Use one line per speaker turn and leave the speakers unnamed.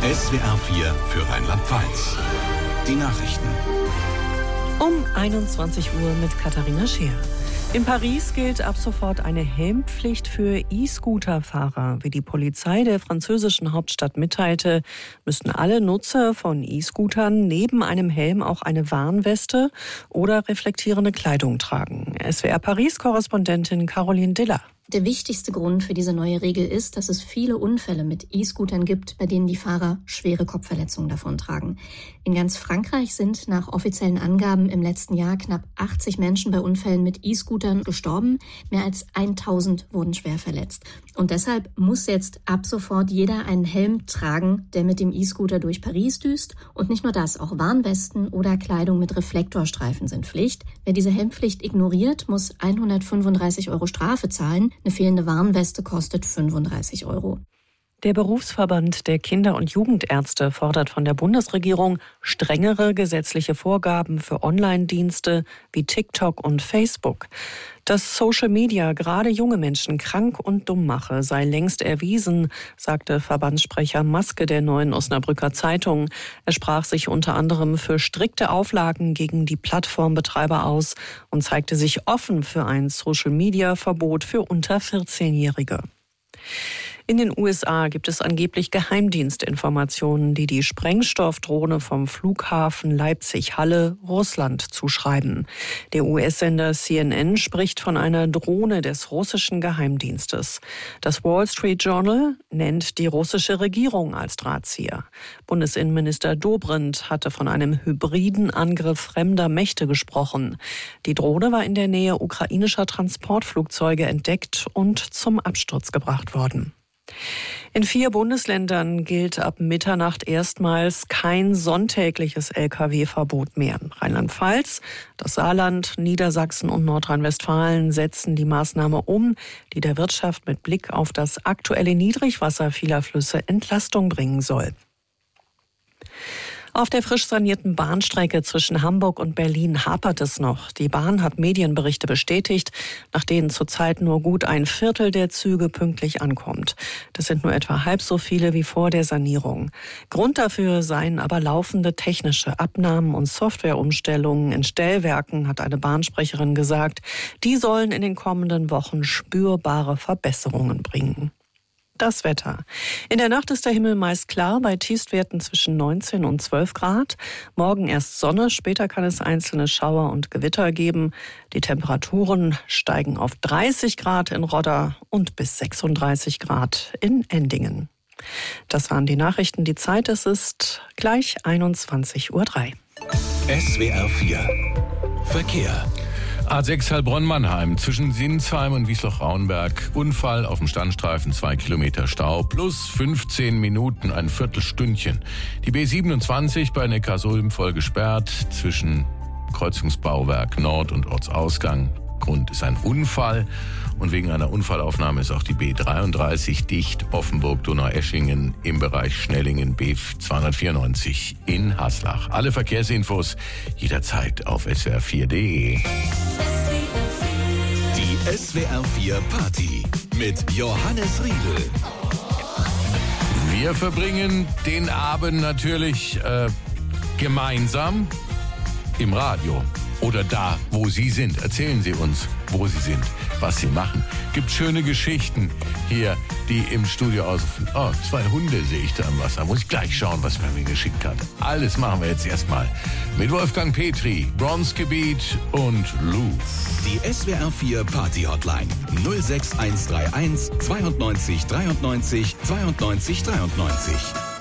SWR 4 für Rheinland-Pfalz. Die Nachrichten.
Um 21 Uhr mit Katharina Scheer. In Paris gilt ab sofort eine Helmpflicht für E-Scooter-Fahrer. Wie die Polizei der französischen Hauptstadt mitteilte, müssten alle Nutzer von E-Scootern neben einem Helm auch eine Warnweste oder reflektierende Kleidung tragen. SWR Paris-Korrespondentin Caroline Diller.
Der wichtigste Grund für diese neue Regel ist, dass es viele Unfälle mit E-Scootern gibt, bei denen die Fahrer schwere Kopfverletzungen davontragen. In ganz Frankreich sind nach offiziellen Angaben im letzten Jahr knapp 80 Menschen bei Unfällen mit E-Scootern gestorben. Mehr als 1000 wurden schwer verletzt. Und deshalb muss jetzt ab sofort jeder einen Helm tragen, der mit dem E-Scooter durch Paris düst. Und nicht nur das, auch Warnwesten oder Kleidung mit Reflektorstreifen sind Pflicht. Wer diese Helmpflicht ignoriert, muss 135 € Strafe zahlen. Eine fehlende Warnweste kostet 35 €.
Der Berufsverband der Kinder- und Jugendärzte fordert von der Bundesregierung strengere gesetzliche Vorgaben für Online-Dienste wie TikTok und Facebook. Dass Social Media gerade junge Menschen krank und dumm mache, sei längst erwiesen, sagte Verbandssprecher Maske der Neuen Osnabrücker Zeitung. Er sprach sich unter anderem für strikte Auflagen gegen die Plattformbetreiber aus und zeigte sich offen für ein Social-Media-Verbot für unter 14-Jährige. In den USA gibt es angeblich Geheimdienstinformationen, die die Sprengstoffdrohne vom Flughafen Leipzig-Halle Russland zuschreiben. Der US-Sender CNN spricht von einer Drohne des russischen Geheimdienstes. Das Wall Street Journal nennt die russische Regierung als Drahtzieher. Bundesinnenminister Dobrindt hatte von einem hybriden Angriff fremder Mächte gesprochen. Die Drohne war in der Nähe ukrainischer Transportflugzeuge entdeckt und zum Absturz gebracht worden. In 4 Bundesländern gilt ab Mitternacht erstmals kein sonntägliches Lkw-Verbot mehr. Rheinland-Pfalz, das Saarland, Niedersachsen und Nordrhein-Westfalen setzen die Maßnahme um, die der Wirtschaft mit Blick auf das aktuelle Niedrigwasser vieler Flüsse Entlastung bringen soll. Auf der frisch sanierten Bahnstrecke zwischen Hamburg und Berlin hapert es noch. Die Bahn hat Medienberichte bestätigt, nach denen zurzeit nur gut ein Viertel der Züge pünktlich ankommt. Das sind nur etwa halb so viele wie vor der Sanierung. Grund dafür seien aber laufende technische Abnahmen und Softwareumstellungen in Stellwerken, hat eine Bahnsprecherin gesagt. Die sollen in den kommenden Wochen spürbare Verbesserungen bringen. Das Wetter. In der Nacht ist der Himmel meist klar bei Tiefstwerten zwischen 19 und 12 Grad. Morgen erst Sonne, später kann es einzelne Schauer und Gewitter geben. Die Temperaturen steigen auf 30 Grad in Rodda und bis 36 Grad in Endingen. Das waren die Nachrichten. Die Zeit, es ist gleich 21:03 Uhr.
SWR 4 Verkehr.
A6 Heilbronn-Mannheim zwischen Sinsheim und Wiesloch-Raunberg. Unfall auf dem Standstreifen, 2 Kilometer Stau, plus 15 Minuten, ein Viertelstündchen. Die B27 bei Neckarsulm voll gesperrt zwischen Kreuzungsbauwerk Nord und Ortsausgang. Grund ist ein Unfall und wegen einer Unfallaufnahme ist auch die B33 dicht, Offenburg-Donaueschingen im Bereich Schnellingen B294 in Haslach. Alle Verkehrsinfos jederzeit auf swr4.de.
Die SWR 4 Party mit Johannes Riedel.
Wir verbringen den Abend natürlich gemeinsam im Radio. Oder da, wo Sie sind. Erzählen Sie uns, wo Sie sind, was Sie machen. Gibt schöne Geschichten hier, die im Studio ausrufen. Oh, 2 Hunde sehe ich da im Wasser. Muss ich gleich schauen, was man mir geschickt hat. Alles machen wir jetzt erstmal mit Wolfgang Petri, Bronzegebiet und Lou.
Die SWR 4 Party Hotline 06131 92 93 92 92 93.